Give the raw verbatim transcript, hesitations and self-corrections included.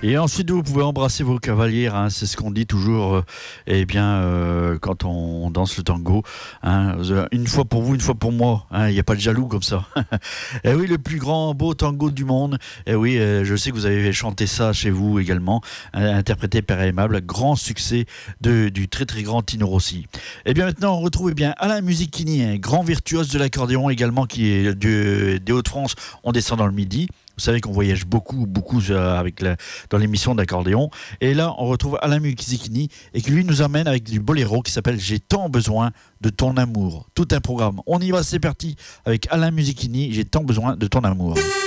Et ensuite, vous pouvez embrasser vos cavalières, hein, c'est ce qu'on dit toujours, euh, eh bien, euh, quand on danse le tango. Hein, une fois pour vous, une fois pour moi. Il hein, n'y a pas de jaloux comme ça. Et oui, le plus grand, beau tango du monde. Et oui, euh, je sais que vous avez chanté ça chez vous également, euh, interprété par Aimable, grand succès de, du très très grand Tino Rossi. Et bien maintenant, on retrouve eh bien Alain Musichini, un grand virtuose de l'accordéon également, qui est de, des Hauts-de-France. On descend dans le Midi. Vous savez qu'on voyage beaucoup, beaucoup avec la, dans l'émission d'accordéon. Et là, on retrouve Alain Musichini et qui lui nous amène avec du boléro qui s'appelle « J'ai tant besoin de ton amour ». Tout un programme. On y va, c'est parti avec Alain Musichini, « J'ai tant besoin de ton amour ».